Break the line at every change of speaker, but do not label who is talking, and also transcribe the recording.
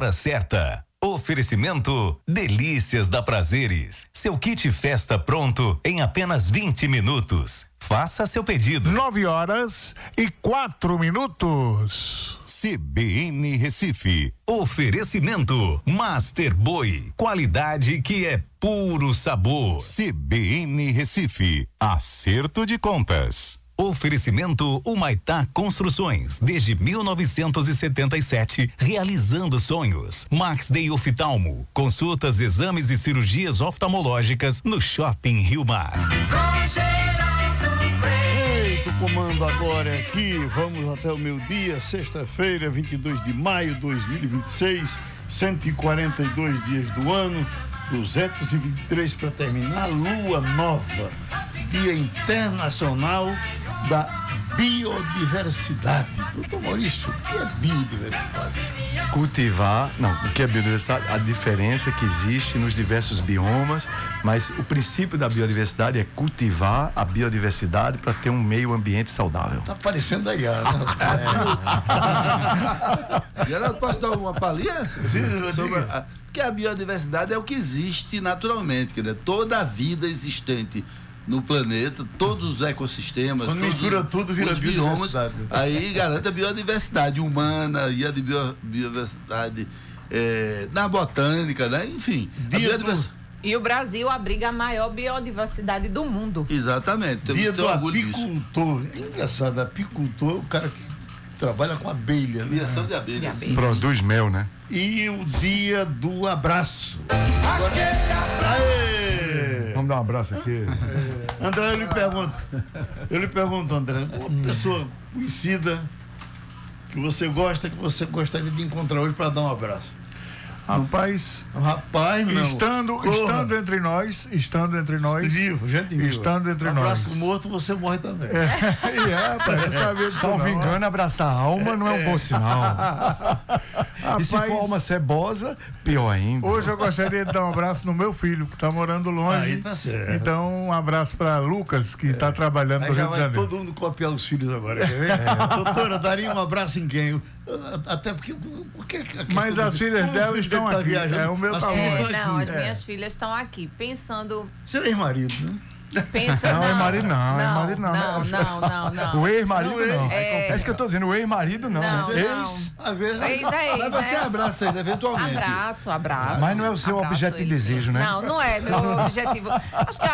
hora certa. Oferecimento Delícias da Prazeres. Seu kit festa pronto em apenas 20 minutos. Faça seu pedido.
9h04.
CBN Recife. Oferecimento Master Boi. Qualidade que é puro sabor. CBN Recife. Acerto de contas. Oferecimento Humaitá Construções, desde 1977, realizando sonhos. Max Day Oftalmo, consultas, exames e cirurgias oftalmológicas no Shopping Rio Mar.
Eita, o comando agora é aqui, vamos até o meio-dia, sexta-feira, 22 de maio de 2026, 142 dias do ano, 223 para terminar, lua nova, Dia Internacional da Biodiversidade. Doutor Maurício, o que é biodiversidade?
Cultivar, não, o que é biodiversidade? A diferença que existe nos diversos biomas, mas o princípio da biodiversidade é cultivar a biodiversidade para ter um meio ambiente saudável.
Tá parecendo a Iara.
Geraldo, posso dar uma palhinha? Sobre que a biodiversidade é o que existe naturalmente, quer dizer, toda a vida existente no planeta, todos os ecossistemas,
quando mistura tudo, vira
os biomas,
biodiversidade.
aí garante a biodiversidade humana e a de biodiversidade na botânica, né? Enfim,
E o Brasil abriga a maior biodiversidade do mundo.
Exatamente, temos
Dia
que ter
do
orgulho disso.
apicultor. É engraçado, apicultor, o cara que trabalha com abelha, né?
Criação de abelhas.
Produz mel, né?
E o dia do abraço.
Vamos dar um abraço aqui.
André, eu lhe pergunto, André, uma pessoa conhecida que você gosta, que você gostaria de encontrar hoje para dar um abraço.
Rapaz,
não.
estando entre nós,
Vivo, gente viva.
Estando entre
abraço
nós.
morto, você morre também.
Rapaz, não sabia disso. Salvo engano, abraçar a alma não é um bom sinal. E se for alma cebosa, pior ainda.
Hoje eu gostaria de dar um abraço no meu filho, que está morando longe.
Aí tá certo.
Então, um abraço para Lucas, que está trabalhando no
Aí já
Rio de
vai
Janeiro.
todo mundo copiar os filhos agora, quer ver? Doutora, daria um abraço em quem? Até porque
mas as filhas dela estão aqui.
Viajando,
O meu
as
tá
filhas
longe.
estão
Não,
aqui.
as minhas filhas estão aqui, pensando...
Você é ex-marido, né?
Não, ex-marido não, ex-marido não.
Não.
O ex-marido não.
É
isso que eu tô dizendo, o ex-marido não.
Não,
Ex,
Às vezes.
Ex,
Mas você abraça ele eventualmente.
Abraço.
mas não é o seu
Abraço
objeto de
eles.
desejo, né?
Não é meu objetivo. Acho que